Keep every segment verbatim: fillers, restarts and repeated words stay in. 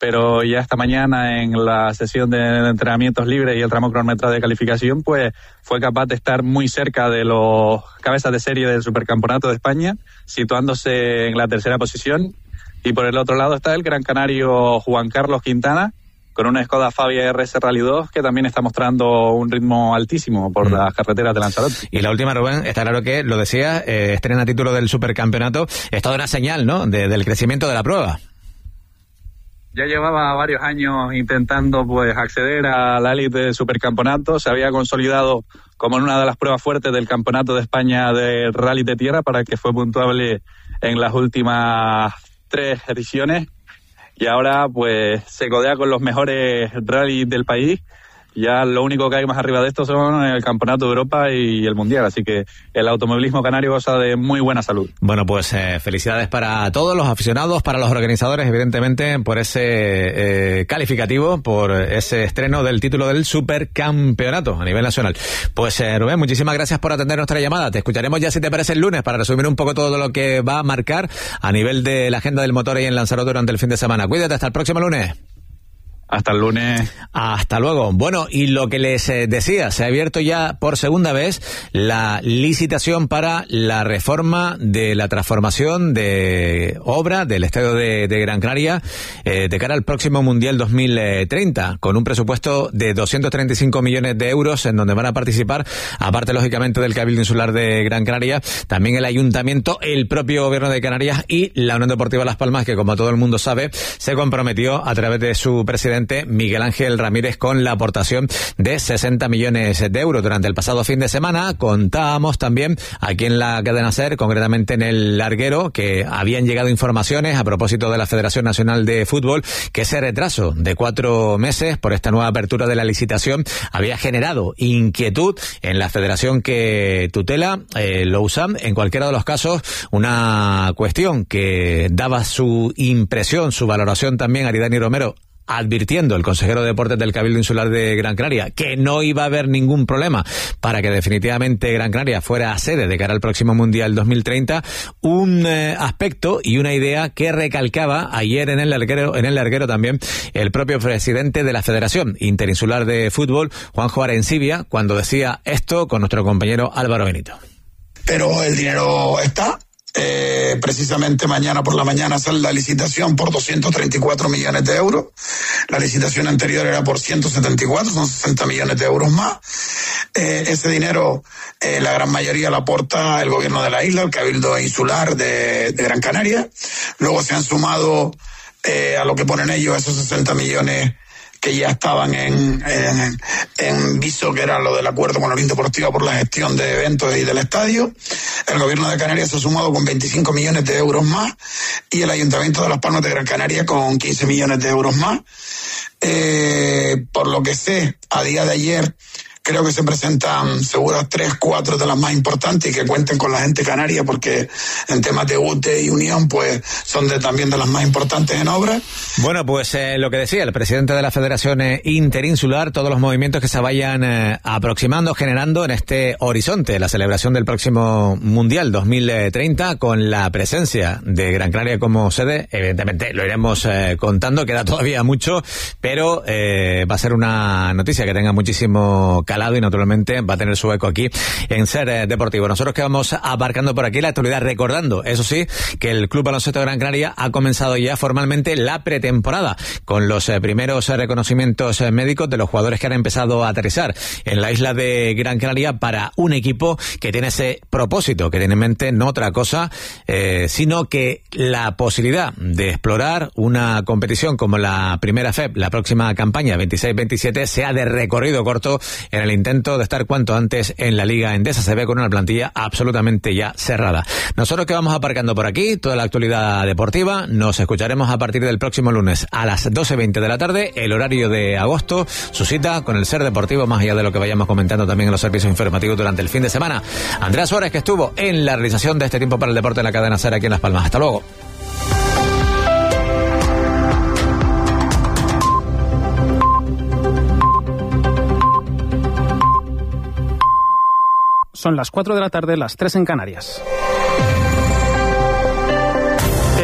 pero ya esta mañana en la sesión de entrenamientos libres y el tramo cronometrado de calificación, pues fue capaz de estar muy cerca de los cabezas de serie del Supercampeonato de España, situándose en la tercera posición. Y por el otro lado está el gran canario Juan Carlos Quintana, con una Skoda Fabia R S Rally dos que también está mostrando un ritmo altísimo por mm. las carreteras de Lanzarote. Y la última, Rubén, está claro que, lo decía, eh, estrena título del Supercampeonato, es toda una señal, ¿no?, de, del crecimiento de la prueba. Ya llevaba varios años intentando pues acceder a la élite del Supercampeonato, se había consolidado como en una de las pruebas fuertes del Campeonato de España de Rally de Tierra, para que fue puntuable en las últimas tres ediciones, y ahora pues se codea con los mejores rallies del país. Ya lo único que hay más arriba de esto son el Campeonato de Europa y el Mundial, así que el automovilismo canario goza de muy buena salud. Bueno, pues eh, felicidades para todos los aficionados, para los organizadores, evidentemente, por ese eh, calificativo, por ese estreno del título del Supercampeonato a nivel nacional. Pues eh, Rubén, muchísimas gracias por atender nuestra llamada. Te escucharemos ya, si te parece, el lunes para resumir un poco todo lo que va a marcar a nivel de la agenda del motor ahí en Lanzarote durante el fin de semana. Cuídate, hasta el próximo lunes. Hasta el lunes. Hasta luego. Bueno, y lo que les eh, decía, se ha abierto ya por segunda vez la licitación para la reforma de la transformación de obra del estadio de, de Gran Canaria eh, de cara al próximo Mundial dos mil treinta, con un presupuesto de doscientos treinta y cinco millones de euros, en donde van a participar, aparte lógicamente del Cabildo Insular de Gran Canaria, también el Ayuntamiento, el propio Gobierno de Canarias y la Unión Deportiva Las Palmas, que como todo el mundo sabe, se comprometió a través de su presidente Miguel Ángel Ramírez con la aportación de sesenta millones de euros. Durante el pasado fin de semana contábamos también aquí en la cadena SER, concretamente en el Larguero, que habían llegado informaciones a propósito de la Federación Nacional de Fútbol, que ese retraso de cuatro meses por esta nueva apertura de la licitación había generado inquietud en la federación que tutela, eh, lo usan en cualquiera de los casos, una cuestión que daba su impresión, su valoración también a Aridani Romero, advirtiendo el consejero de Deportes del Cabildo Insular de Gran Canaria que no iba a haber ningún problema para que definitivamente Gran Canaria fuera sede de cara al próximo Mundial dos mil treinta, un eh, aspecto y una idea que recalcaba ayer en el larguero, en el larguero también el propio presidente de la Federación Interinsular de Fútbol, Juanjo Arencibia, cuando decía esto con nuestro compañero Álvaro Benito. Pero el dinero está. Eh, precisamente mañana por la mañana sale la licitación por doscientos treinta y cuatro millones de euros. La licitación anterior era por ciento setenta y cuatro, son sesenta millones de euros más. Eh, ese dinero, eh, la gran mayoría lo aporta el gobierno de la isla, el Cabildo Insular de, de Gran Canaria. Luego se han sumado eh, a lo que ponen ellos esos sesenta millones que ya estaban en, en, en viso, que era lo del acuerdo con la Unión Deportiva por la gestión de eventos y del estadio. El gobierno de Canarias se ha sumado con veinticinco millones de euros más y el Ayuntamiento de Las Palmas de Gran Canaria con quince millones de euros más. Eh, por lo que sé, a día de ayer, creo que se presentan seguras tres, cuatro de las más importantes y que cuenten con la gente canaria, porque en temas de U T E y Unión pues son de, también de las más importantes en obra. Bueno, pues eh, lo que decía el presidente de la Federación eh, Interinsular, todos los movimientos que se vayan eh, aproximando, generando en este horizonte la celebración del próximo Mundial dos mil treinta, con la presencia de Gran Canaria como sede. Evidentemente lo iremos eh, contando, queda todavía mucho, pero eh, va a ser una noticia que tenga muchísimo calado y naturalmente va a tener su eco aquí en SER eh, Deportivo. Nosotros que vamos abarcando por aquí la actualidad, recordando, eso sí, que el Club Baloncesto de Gran Canaria ha comenzado ya formalmente la pretemporada con los eh, primeros eh, reconocimientos eh, médicos de los jugadores que han empezado a aterrizar en la isla de Gran Canaria para un equipo que tiene ese propósito, que tiene en mente no otra cosa, eh, sino que la posibilidad de explorar una competición como la primera F E P, la próxima campaña veintiséis veintisiete, sea de recorrido corto en el intento de estar cuanto antes en la Liga Endesa. Se ve con una plantilla absolutamente ya cerrada. Nosotros que vamos aparcando por aquí toda la actualidad deportiva, nos escucharemos a partir del próximo lunes a las doce veinte de la tarde, el horario de agosto, su cita con el SER Deportivo, más allá de lo que vayamos comentando también en los servicios informativos durante el fin de semana. Andrea Suárez, que estuvo en la realización de este tiempo para el deporte en la cadena SER aquí en Las Palmas. Hasta luego. Son las cuatro de la tarde, las tres en Canarias.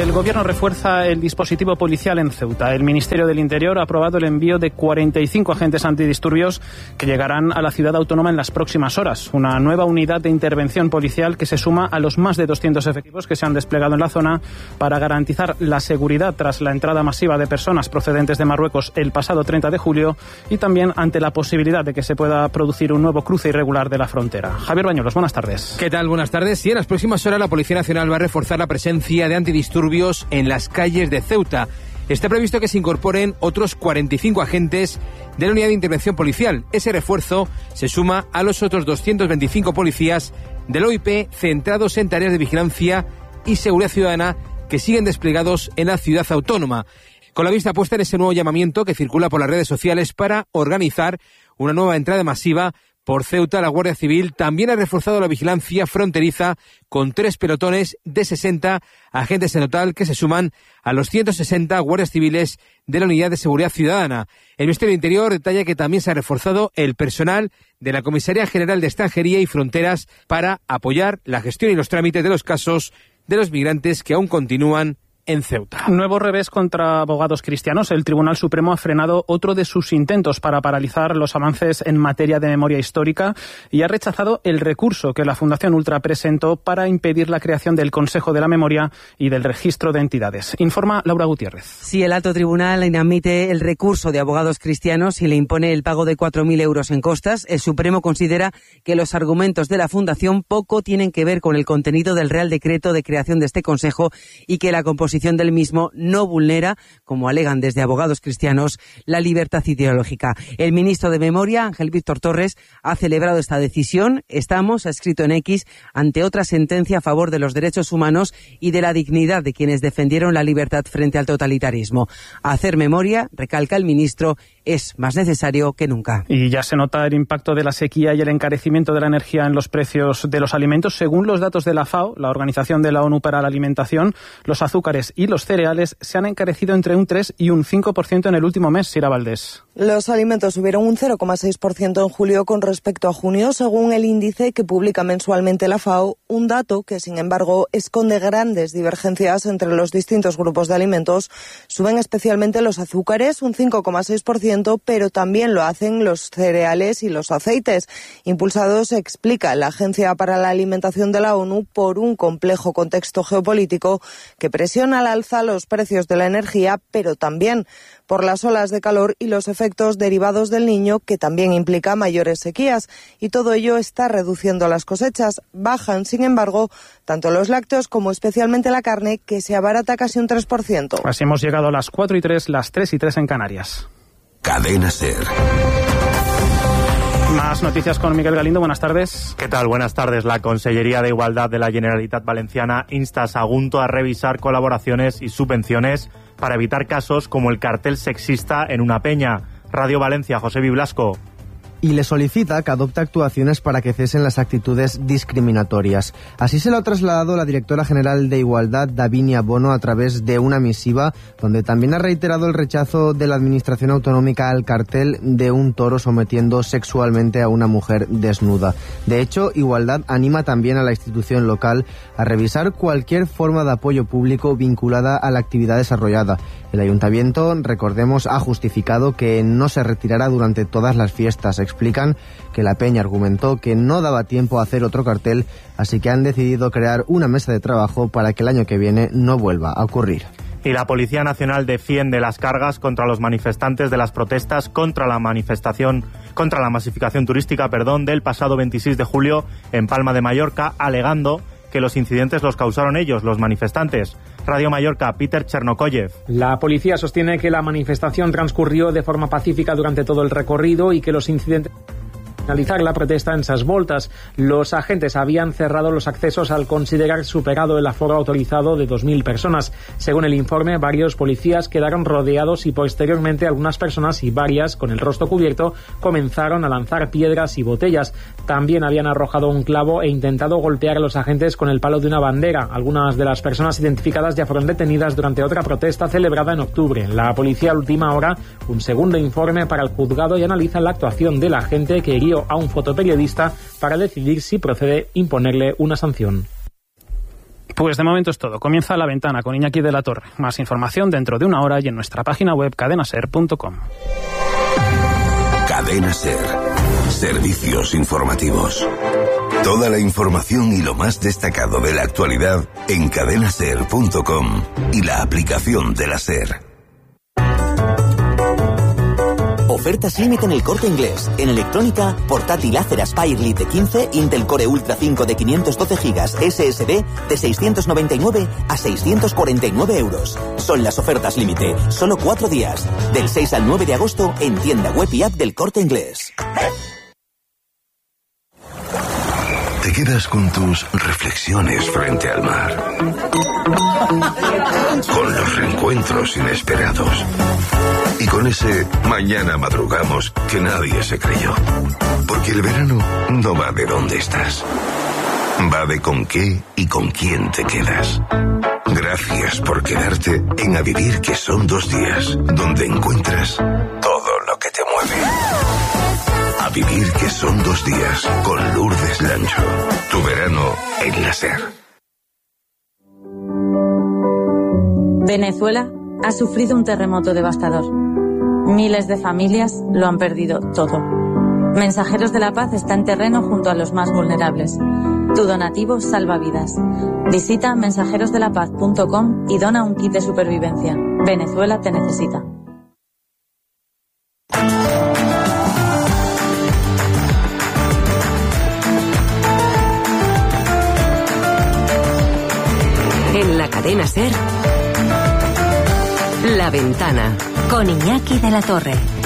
El Gobierno refuerza el dispositivo policial en Ceuta. El Ministerio del Interior ha aprobado el envío de cuarenta y cinco agentes antidisturbios que llegarán a la ciudad autónoma en las próximas horas. Una nueva unidad de intervención policial que se suma a los más de doscientos efectivos que se han desplegado en la zona para garantizar la seguridad tras la entrada masiva de personas procedentes de Marruecos el pasado treinta de julio y también ante la posibilidad de que se pueda producir un nuevo cruce irregular de la frontera. Javier Bañuelos, buenas tardes. ¿Qué tal? Buenas tardes. Y en las próximas horas la Policía Nacional va a reforzar la presencia de antidisturbios en las calles de Ceuta. Está previsto que se incorporen otros cuarenta y cinco agentes de la Unidad de Intervención Policial. Ese refuerzo se suma a los otros doscientos veinticinco policías del O I P centrados en tareas de vigilancia y seguridad ciudadana que siguen desplegados en la ciudad autónoma, con la vista puesta en ese nuevo llamamiento que circula por las redes sociales para organizar una nueva entrada masiva por Ceuta. La Guardia Civil también ha reforzado la vigilancia fronteriza con tres pelotones de sesenta agentes en total que se suman a los ciento sesenta guardias civiles de la Unidad de Seguridad Ciudadana. El Ministerio del Interior detalla que también se ha reforzado el personal de la Comisaría General de Extranjería y Fronteras para apoyar la gestión y los trámites de los casos de los migrantes que aún continúan en Ceuta. Nuevo revés contra abogados cristianos. El Tribunal Supremo ha frenado otro de sus intentos para paralizar los avances en materia de memoria histórica y ha rechazado el recurso que la Fundación Ultra presentó para impedir la creación del Consejo de la Memoria y del Registro de Entidades. Informa Laura Gutiérrez. Si el alto tribunal inadmite el recurso de abogados cristianos y le impone el pago de cuatro mil euros en costas, el Supremo considera que los argumentos de la Fundación poco tienen que ver con el contenido del Real Decreto de creación de este Consejo y que la composición del mismo no vulnera, como alegan desde abogados cristianos, la libertad ideológica. El ministro de Memoria, Ángel Víctor Torres, ha celebrado esta decisión. Estamos, ha escrito en X, ante otra sentencia a favor de los derechos humanos y de la dignidad de quienes defendieron la libertad frente al totalitarismo. Hacer memoria, recalca el ministro, es más necesario que nunca. Y ya se nota el impacto de la sequía y el encarecimiento de la energía en los precios de los alimentos. Según los datos de la FAO, la Organización de la ONU para la Alimentación, los azúcares y los cereales se han encarecido entre un tres y un cinco por ciento en el último mes. Sira Valdés. Los alimentos subieron un cero coma seis por ciento en julio con respecto a junio, según el índice que publica mensualmente la FAO, un dato que, sin embargo, esconde grandes divergencias entre los distintos grupos de alimentos. Suben especialmente los azúcares, un cinco coma seis por ciento, pero también lo hacen los cereales y los aceites, impulsados, explica la Agencia para la Alimentación de la ONU, por un complejo contexto geopolítico que presiona al alza los precios de la energía, pero también por las olas de calor y los efectos derivados del Niño, que también implica mayores sequías, y todo ello está reduciendo las cosechas. Bajan, sin embargo, tanto los lácteos como especialmente la carne, que se abarata casi un tres por ciento. Así hemos llegado a las cuatro y tres, las tres y tres en Canarias. Cadena SER. Más noticias con Miguel Galindo. Buenas tardes. ¿Qué tal? Buenas tardes. La Consellería de Igualdad de la Generalitat Valenciana insta a Sagunto a revisar colaboraciones y subvenciones para evitar casos como el cartel sexista en una peña. Radio Valencia, José Biblasco. Y le solicita que adopte actuaciones para que cesen las actitudes discriminatorias. Así se lo ha trasladado la directora general de Igualdad, Davinia Bono, a través de una misiva donde también ha reiterado el rechazo de la Administración Autonómica al cartel de un toro sometiendo sexualmente a una mujer desnuda. De hecho, Igualdad anima también a la institución local a revisar cualquier forma de apoyo público vinculada a la actividad desarrollada. El Ayuntamiento, recordemos, ha justificado que no se retirará durante todas las fiestas. Explican que la peña argumentó que no daba tiempo a hacer otro cartel, así que han decidido crear una mesa de trabajo para que el año que viene no vuelva a ocurrir. Y la Policía Nacional defiende las cargas contra los manifestantes de las protestas contra la manifestación, contra la masificación turística, perdón, del pasado veintiséis de julio en Palma de Mallorca, alegando que los incidentes los causaron ellos, los manifestantes. Radio Mallorca, Peter Chernokoyev. La policía sostiene que la manifestación transcurrió de forma pacífica durante todo el recorrido y que los incidentes... finalizar la protesta en Ses Voltas. Los agentes habían cerrado los accesos al considerar superado el aforo autorizado de dos mil personas. Según el informe, varios policías quedaron rodeados y posteriormente algunas personas y varias, con el rostro cubierto, comenzaron a lanzar piedras y botellas. También habían arrojado un clavo e intentado golpear a los agentes con el palo de una bandera. Algunas de las personas identificadas ya fueron detenidas durante otra protesta celebrada en octubre. La policía ultima ahora un segundo informe para el juzgado y analiza la actuación del agente que hirió a un fotoperiodista para decidir si procede imponerle una sanción. Pues de momento es todo. Comienza La Ventana con Iñaki de la Torre. Más información dentro de una hora y en nuestra página web cadena ser punto com. Cadena Ser. Servicios informativos. Toda la información y lo más destacado de la actualidad en cadena ser punto com y la aplicación de la SER. Ofertas límite en El Corte Inglés. En electrónica, portátil Acer Aspire Lite quince, Intel Core Ultra cinco de quinientos doce gigas S S D de seiscientos noventa y nueve a seiscientos cuarenta y nueve euros. Son las ofertas límite. Solo cuatro días. Del seis al nueve de agosto en tienda web y app del Corte Inglés. Te quedas con tus reflexiones frente al mar, con los reencuentros inesperados y con ese mañana madrugamos que nadie se creyó. Porque el verano no va de dónde estás, va de con qué y con quién te quedas. Gracias por quedarte en A Vivir, que son dos días, donde encuentras todo lo que te mueve. A Vivir, que son dos días, con Lourdes Lancho. Tu verano en la SER. Venezuela ha sufrido un terremoto devastador. Miles de familias lo han perdido todo. Mensajeros de la Paz está en terreno junto a los más vulnerables. Tu donativo salva vidas. Visita mensajeros de la paz punto com y dona un kit de supervivencia. Venezuela te necesita. En la cadena SER, La Ventana, con Iñaki de la Torre.